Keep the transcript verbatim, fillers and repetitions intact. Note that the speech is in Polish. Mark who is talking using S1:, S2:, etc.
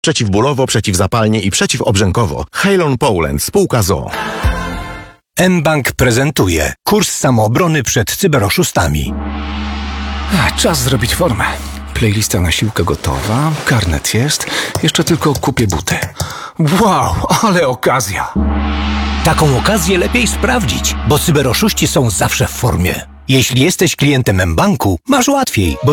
S1: Przeciwbólowo, przeciwzapalnie i przeciwobrzękowo. Halon Poland, spółka z o o.
S2: mBank prezentuje kurs samoobrony przed cyberoszustami.
S3: A, czas zrobić formę. Playlista na siłkę gotowa, karnet jest, jeszcze tylko kupię buty. Wow, ale okazja!
S2: Taką okazję lepiej sprawdzić, bo cyberoszuści są zawsze w formie. Jeśli jesteś klientem mBanku, masz łatwiej, bo